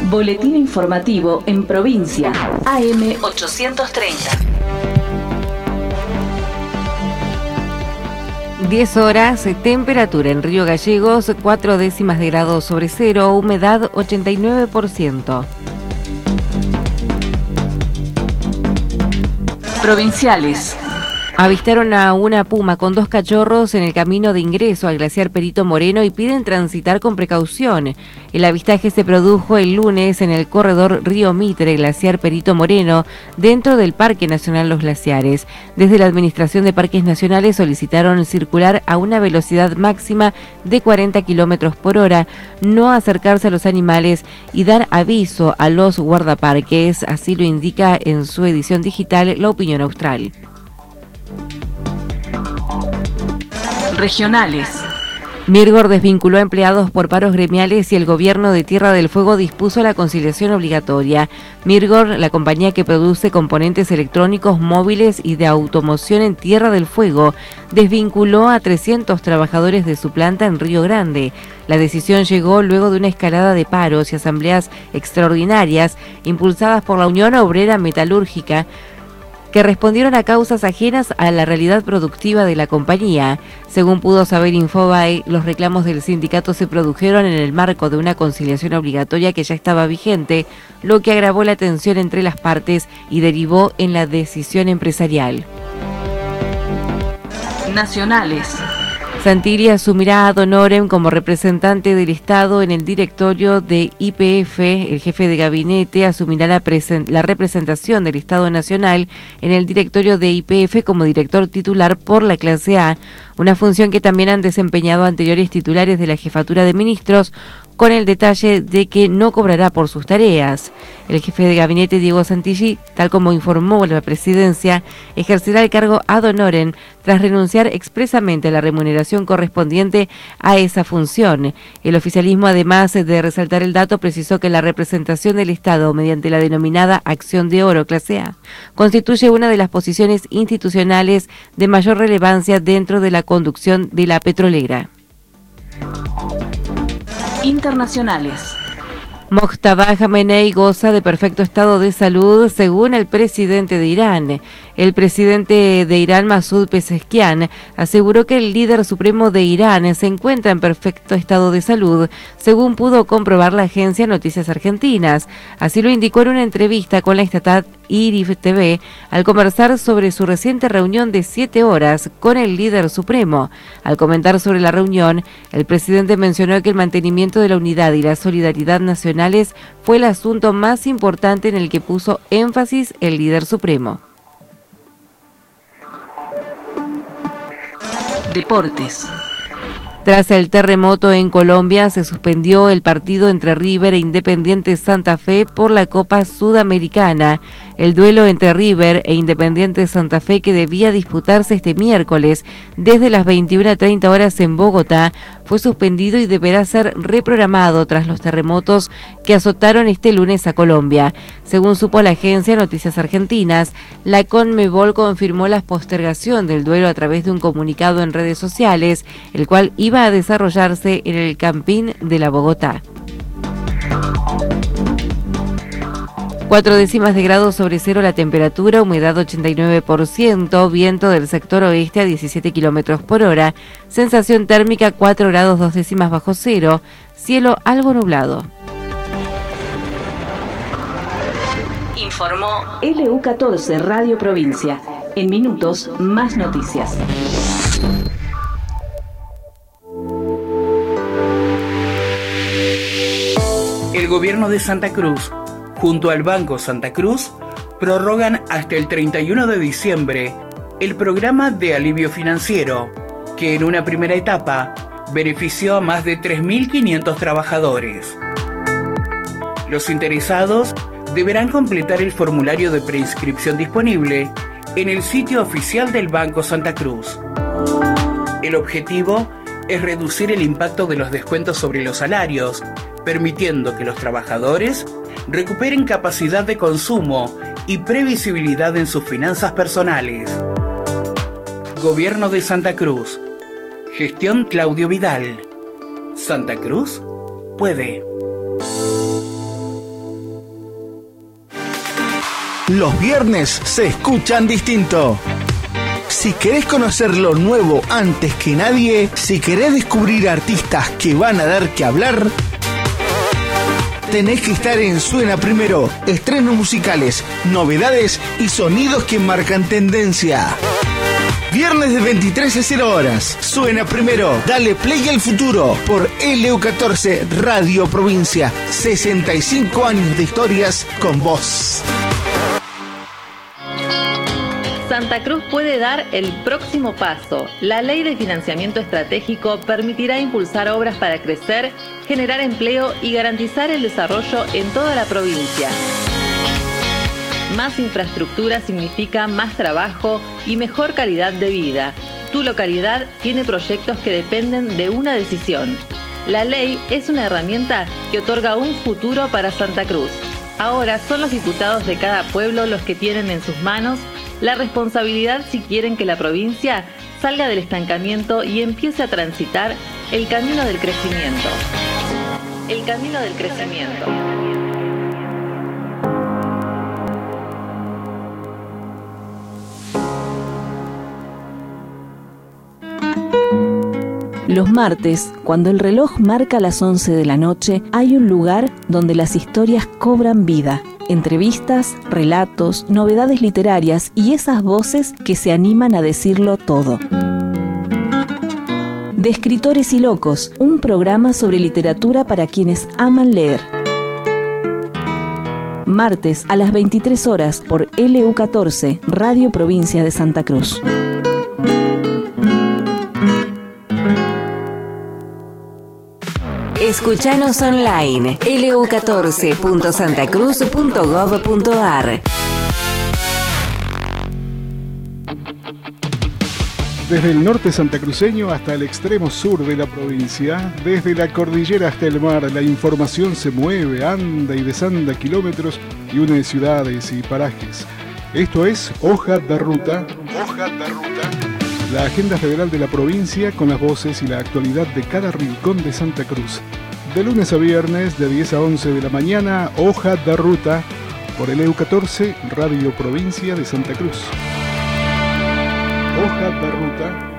Boletín informativo en provincia. AM 830. 10 horas, temperatura en Río Gallegos, 4 décimas de grado sobre cero, humedad 89%. Provinciales. Avistaron a una puma con 2 cachorros en el camino de ingreso al glaciar Perito Moreno y piden transitar con precaución. El avistaje se produjo el lunes en el corredor Río Mitre, glaciar Perito Moreno, dentro del Parque Nacional Los Glaciares. Desde la Administración de Parques Nacionales solicitaron circular a una velocidad máxima de 40 kilómetros por hora, no acercarse a los animales y dar aviso a los guardaparques, así lo indica en su edición digital La Opinión Austral. Regionales. Mirgor desvinculó a empleados por paros gremiales y el gobierno de Tierra del Fuego dispuso la conciliación obligatoria. Mirgor, la compañía que produce componentes electrónicos móviles y de automoción en Tierra del Fuego, desvinculó a 300 trabajadores de su planta en Río Grande. La decisión llegó luego de una escalada de paros y asambleas extraordinarias impulsadas por la Unión Obrera Metalúrgica, que respondieron a causas ajenas a la realidad productiva de la compañía. Según pudo saber Infobae, los reclamos del sindicato se produjeron en el marco de una conciliación obligatoria que ya estaba vigente, lo que agravó la tensión entre las partes y derivó en la decisión empresarial. Nacionales. Santilli asumirá a Ad Honorem como representante del Estado en el directorio de YPF. El jefe de gabinete asumirá la representación del Estado Nacional en el directorio de YPF como director titular por la clase A, una función que también han desempeñado anteriores titulares de la jefatura de ministros, con el detalle de que no cobrará por sus tareas. El jefe de gabinete, Diego Santilli, tal como informó la presidencia, ejercerá el cargo ad honorem tras renunciar expresamente a la remuneración correspondiente a esa función. El oficialismo, además de resaltar el dato, precisó que la representación del Estado mediante la denominada Acción de Oro clase A constituye una de las posiciones institucionales de mayor relevancia dentro de la conducción de la petrolera. Internacionales. Mojtaba Khamenei goza de perfecto estado de salud, según el presidente de Irán. El presidente de Irán, Masoud Pezeshkian, aseguró que el líder supremo de Irán se encuentra en perfecto estado de salud, según pudo comprobar la agencia Noticias Argentinas. Así lo indicó en una entrevista con la estatal IRIF TV al conversar sobre su reciente reunión de 7 horas con el líder supremo. Al comentar sobre la reunión, el presidente mencionó que el mantenimiento de la unidad y la solidaridad nacionales fue el asunto más importante en el que puso énfasis el líder supremo. Deportes. Tras el terremoto en Colombia, se suspendió el partido entre River e Independiente Santa Fe por la Copa Sudamericana. El duelo entre River e Independiente Santa Fe, que debía disputarse este miércoles desde las 21:30 horas en Bogotá, fue suspendido y deberá ser reprogramado tras los terremotos que azotaron este lunes a Colombia. Según supo la agencia Noticias Argentinas, la Conmebol confirmó la postergación del duelo a través de un comunicado en redes sociales, el cual iba a desarrollarse en el Campín de la Bogotá. 4 décimas de grado sobre cero la temperatura, humedad 89%, viento del sector oeste a 17 kilómetros por hora, sensación térmica 4 grados 2 décimas bajo cero, cielo algo nublado. Informó LU14 Radio Provincia. En minutos, más noticias. El gobierno de Santa Cruz, junto al Banco Santa Cruz, prorrogan hasta el 31 de diciembre el programa de alivio financiero, que en una primera etapa benefició a más de 3.500 trabajadores. Los interesados deberán completar el formulario de preinscripción disponible en el sitio oficial del Banco Santa Cruz. El objetivo es reducir el impacto de los descuentos sobre los salarios, permitiendo que los trabajadores recuperen capacidad de consumo y previsibilidad en sus finanzas personales. Gobierno de Santa Cruz. Gestión Claudio Vidal. Santa Cruz puede. Los viernes se escuchan distinto. Si querés conocer lo nuevo antes que nadie, si querés descubrir artistas que van a dar que hablar, tenés que estar en Suena Primero. Estrenos musicales, novedades y sonidos que marcan tendencia. Viernes de 23 a 0 horas. Suena Primero. Dale play al futuro por LU14 Radio Provincia. 65 años de historias con vos. Santa Cruz puede dar el próximo paso. La Ley de Financiamiento Estratégico permitirá impulsar obras para crecer, generar empleo y garantizar el desarrollo en toda la provincia. Más infraestructura significa más trabajo y mejor calidad de vida. Tu localidad tiene proyectos que dependen de una decisión. La ley es una herramienta que otorga un futuro para Santa Cruz. Ahora son los diputados de cada pueblo los que tienen en sus manos la responsabilidad si quieren que la provincia salga del estancamiento y empiece a transitar el camino del crecimiento. El camino del crecimiento. Los martes, cuando el reloj marca las 11 de la noche, hay un lugar donde las historias cobran vida. Entrevistas, relatos, novedades literarias y esas voces que se animan a decirlo todo. De Escritores y Locos, un programa sobre literatura para quienes aman leer. Martes a las 23 horas por LU14, Radio Provincia de Santa Cruz. Escuchanos online, lu14.santacruz.gov.ar. Desde el norte santacruceño hasta el extremo sur de la provincia, desde la cordillera hasta el mar, la información se mueve, anda y desanda kilómetros y une ciudades y parajes. Esto es Hoja de Ruta. Hoja de Ruta. La agenda federal de la provincia con las voces y la actualidad de cada rincón de Santa Cruz. De lunes a viernes, de 10 a 11 de la mañana, Hoja de Ruta, por el LU14, Radio Provincia de Santa Cruz. Hoja de Ruta.